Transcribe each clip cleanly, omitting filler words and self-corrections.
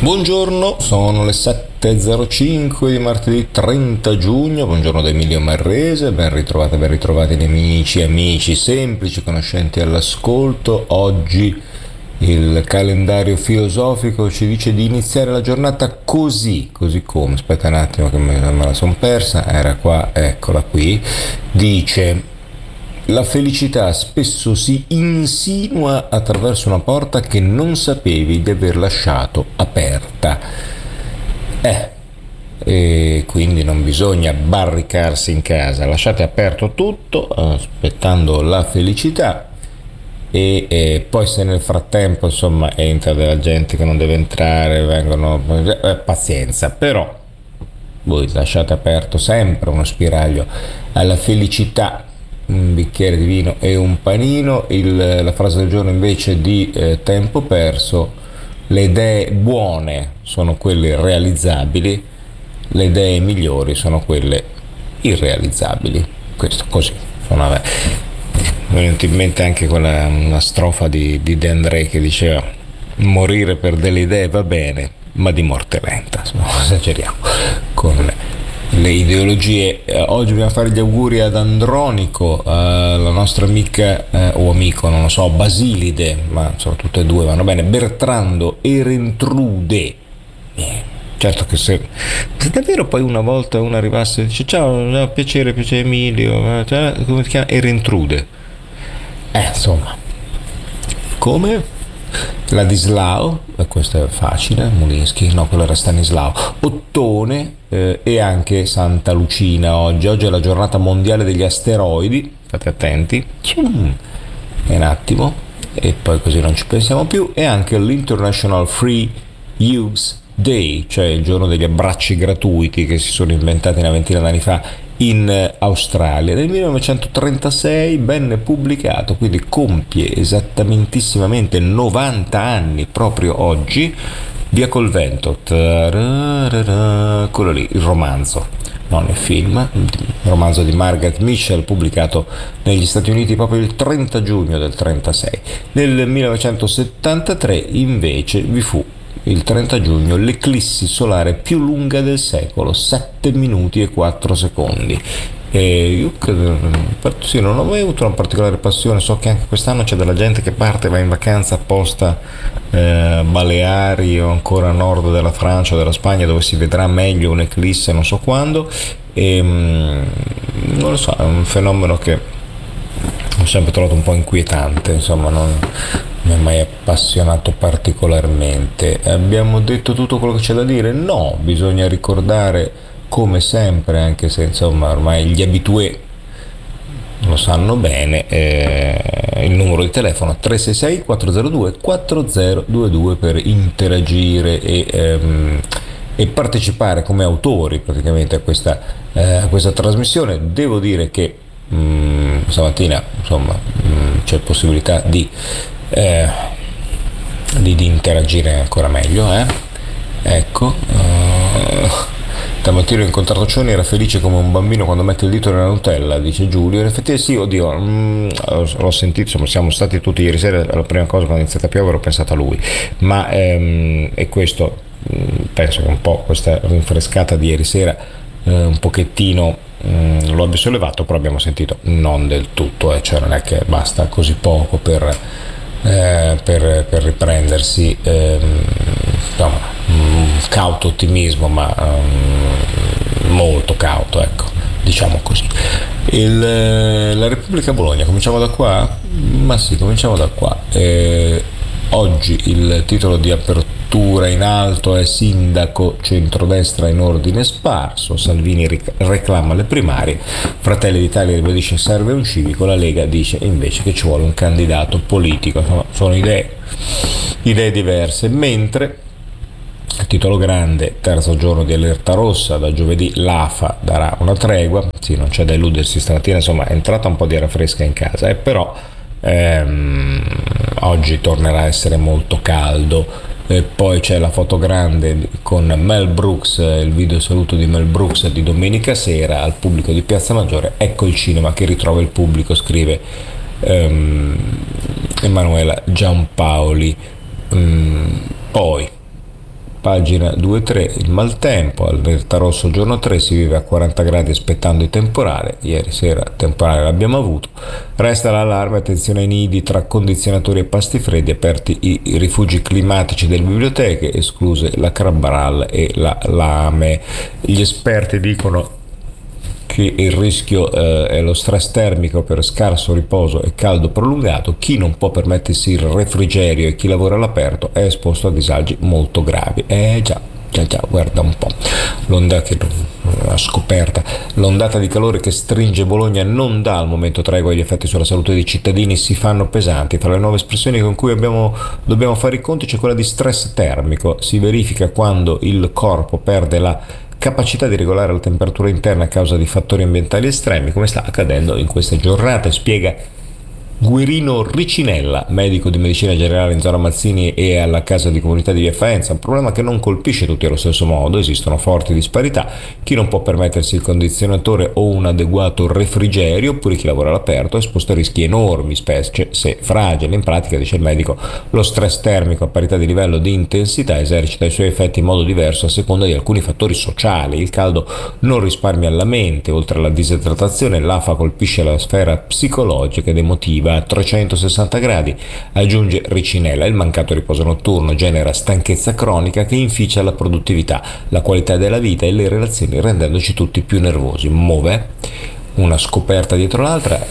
Buongiorno, sono le 7.05 di martedì 30 giugno, buongiorno da Emilio Marrese, ben ritrovati nemici, amici, semplici, conoscenti all'ascolto. Oggi il calendario filosofico ci dice di iniziare la giornata così come, aspetta un attimo che me la son persa, era qua, eccola qui, dice: la felicità spesso si insinua attraverso una porta che non sapevi di aver lasciato aperta. E quindi non bisogna barricarsi in casa, lasciate aperto tutto, aspettando la felicità. E poi se nel frattempo insomma entra della gente che non deve entrare, vengono, pazienza, però voi lasciate aperto sempre uno spiraglio alla felicità. Un bicchiere di vino e un panino. La frase del giorno invece di Tempo Perso: le idee buone sono quelle realizzabili, le idee migliori sono quelle irrealizzabili. Questo così. Mi è venuta in mente anche una strofa di De André che diceva: morire per delle idee va bene, ma di morte lenta. No, esageriamo con le ideologie. Oggi dobbiamo fare gli auguri ad Andronico, la nostra amica o amico, non lo so, Basilide, ma insomma tutte e due vanno bene, Bertrando Erentrude. Certo che se davvero poi una volta uno arrivasse e dice ciao, piacere Emilio, come si chiama? Erentrude. Insomma, come? Ladislao, questo è facile, Mulinsky, no, quello era Stanislao, Ottone, e anche Santa Lucina oggi è la giornata mondiale degli asteroidi, state attenti, un attimo, e poi così non ci pensiamo più, e anche l'International Free Use Day, cioè il giorno degli abbracci gratuiti che si sono inventati una ventina d'anni fa in Australia. Nel 1936 venne pubblicato, quindi compie esattamentissimamente 90 anni proprio oggi, Via col vento, quello lì, il romanzo, non il film, il romanzo di Margaret Mitchell, pubblicato negli Stati Uniti proprio il 30 giugno del 36. Nel 1973 invece vi fu il 30 giugno l'eclissi solare più lunga del secolo, 7 minuti e 4 secondi. E io sì, non ho mai avuto una particolare passione, so che anche quest'anno c'è della gente che parte, va in vacanza apposta, Baleari o ancora a nord della Francia o della Spagna, dove si vedrà meglio un'eclisse non so quando, e non lo so, è un fenomeno che ho sempre trovato un po' inquietante, insomma non mi ha mai appassionato particolarmente. Abbiamo detto tutto quello che c'è da dire? No, bisogna ricordare come sempre, anche se insomma ormai gli abitué lo sanno bene, il numero di telefono 366 402 4022 per interagire e partecipare come autori praticamente a questa trasmissione. Devo dire che stamattina insomma c'è possibilità di interagire ancora meglio, ecco. Stamattina ho incontrato Cioni, era felice come un bambino quando mette il dito nella Nutella, dice Giulio. In effetti sì, oddio, l'ho sentito, insomma siamo stati tutti ieri sera, la prima cosa quando è iniziata a piovere ho pensato a lui, ma e questo penso che un po' questa rinfrescata di ieri sera un pochettino lo abbia sollevato, però abbiamo sentito non del tutto, cioè non è che basta così poco per riprendersi, insomma, cauto ottimismo, ma molto cauto, ecco, diciamo così. La Repubblica Bologna, cominciamo da qua? Ma sì, cominciamo da qua. Oggi il titolo di apertura in alto è: sindaco centrodestra in ordine sparso, Salvini reclama le primarie, Fratelli d'Italia ribadisce serve un civico, la Lega dice invece che ci vuole un candidato politico. Insomma, sono idee diverse, mentre titolo grande: terzo giorno di allerta rossa, da giovedì l'AFA darà una tregua. Sì, non c'è da illudersi, stamattina insomma è entrata un po' di aria fresca in casa, però oggi tornerà a essere molto caldo. E poi c'è la foto grande con Mel Brooks, il video saluto di Mel Brooks di domenica sera al pubblico di Piazza Maggiore. Ecco il cinema che ritrova il pubblico, scrive Emanuela Giampaoli. Poi Pagina 2-3, il maltempo, allerta rosso giorno 3, si vive a 40 gradi aspettando il temporale, ieri sera temporale l'abbiamo avuto, resta l'allarme, attenzione ai nidi tra condizionatori e pasti freddi, aperti i rifugi climatici delle biblioteche, escluse la Crabbaral e la Lame. Gli esperti dicono che il rischio è lo stress termico per scarso riposo e caldo prolungato. Chi non può permettersi il refrigerio e chi lavora all'aperto è esposto a disagi molto gravi. Già, guarda un po'. La scoperta. L'ondata di calore che stringe Bologna non dà al momento tregua, gli effetti sulla salute dei cittadini si fanno pesanti. Tra le nuove espressioni con cui dobbiamo fare i conti c'è quella di stress termico. Si verifica quando il corpo perde la capacità di regolare la temperatura interna a causa di fattori ambientali estremi, come sta accadendo in queste giornate, spiega Guerino Ricinella, medico di medicina generale in zona Mazzini e alla casa di comunità di Via Faenza. Un problema che non colpisce tutti allo stesso modo, esistono forti disparità. Chi non può permettersi il condizionatore o un adeguato refrigerio, oppure chi lavora all'aperto, è esposto a rischi enormi, specie se fragile. In pratica, dice il medico, lo stress termico a parità di livello di intensità esercita i suoi effetti in modo diverso a seconda di alcuni fattori sociali. Il caldo non risparmia la mente, oltre alla disidratazione l'afa colpisce la sfera psicologica ed emotiva a 360 gradi, aggiunge Ricinella. Il mancato riposo notturno genera stanchezza cronica che inficia la produttività, la qualità della vita e le relazioni, rendendoci tutti più nervosi. Muove una scoperta dietro l'altra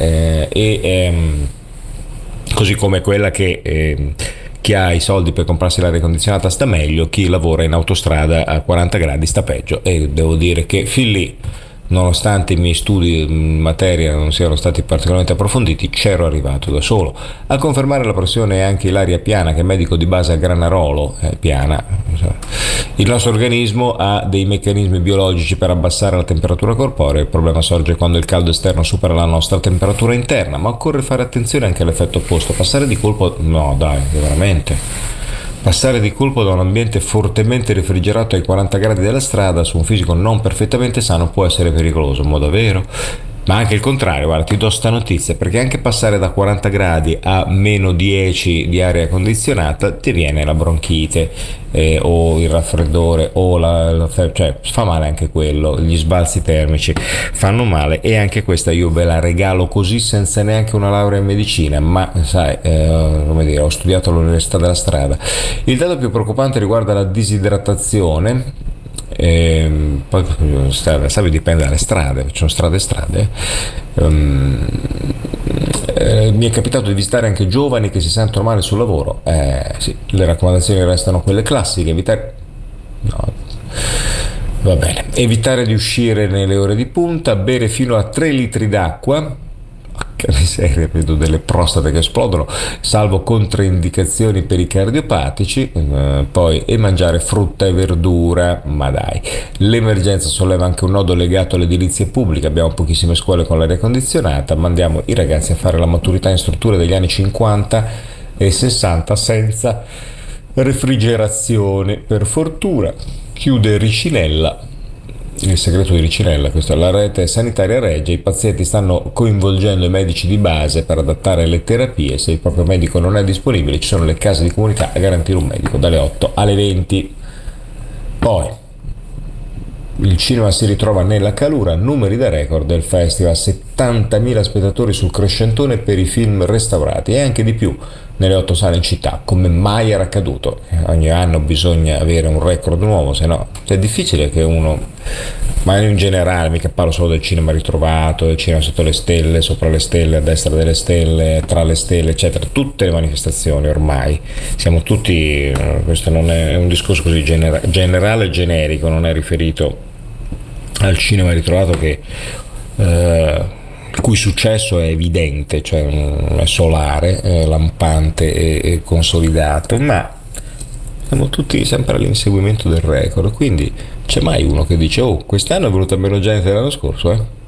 così come quella che chi ha i soldi per comprarsi l'aria condizionata sta meglio, chi lavora in autostrada a 40 gradi sta peggio. E devo dire che fin lì, nonostante i miei studi in materia non siano stati particolarmente approfonditi, c'ero arrivato da solo. A confermare la pressione è anche Ilaria Piana, che è medico di base a Granarolo. Piana. Il nostro organismo ha dei meccanismi biologici per abbassare la temperatura corporea. Il problema sorge quando il caldo esterno supera la nostra temperatura interna, ma occorre fare attenzione anche all'effetto opposto. Passare di colpo, no dai, veramente. Passare di colpo da un ambiente fortemente refrigerato ai 40 gradi della strada su un fisico non perfettamente sano può essere pericoloso, in modo vero. Ma anche il contrario, guarda, ti do sta notizia, perché anche passare da 40 gradi a meno 10 di aria condizionata ti viene la bronchite o il raffreddore o cioè fa male anche quello, gli sbalzi termici fanno male, e anche questa io ve la regalo così senza neanche una laurea in medicina, ma sai, come dire, ho studiato all'Università della Strada. Il dato più preoccupante riguarda la disidratazione. Poi sai, dipende dalle strade, ci sono strade e strade. Mi è capitato di visitare anche giovani che si sentono male sul lavoro. Sì, le raccomandazioni restano quelle classiche: va bene, evitare di uscire nelle ore di punta, bere fino a 3 litri d'acqua. Che miseria, vedo delle prostate che esplodono, salvo controindicazioni per i cardiopatici. Poi e mangiare frutta e verdura. Ma dai, l'emergenza solleva anche un nodo legato all'edilizia pubblica. Abbiamo pochissime scuole con l'aria condizionata, mandiamo i ragazzi a fare la maturità in strutture degli anni 50 e 60 senza refrigerazione, per fortuna. Chiude Ricinella. Il segreto di Ricinella, questo: la rete sanitaria regge, i pazienti stanno coinvolgendo i medici di base per adattare le terapie. Se il proprio medico non è disponibile, ci sono le case di comunità a garantire un medico dalle 8 alle 20. Poi il cinema si ritrova nella calura, numeri da record del festival, 70.000 spettatori sul crescentone per i film restaurati e anche di più nelle 8 sale in città, come mai era accaduto. Ogni anno bisogna avere un record nuovo, se no è difficile che uno, ma in generale, mica parlo solo del cinema ritrovato, del cinema sotto le stelle, sopra le stelle, a destra delle stelle, tra le stelle, eccetera, tutte le manifestazioni ormai, siamo tutti, questo non è un discorso così generale e generico, non è riferito al cinema ritrovato che il cui successo è evidente, cioè è solare, è lampante e consolidato, ma siamo tutti sempre all'inseguimento del record. Quindi c'è mai uno che dice: oh, quest'anno è venuta meno gente dell'anno scorso,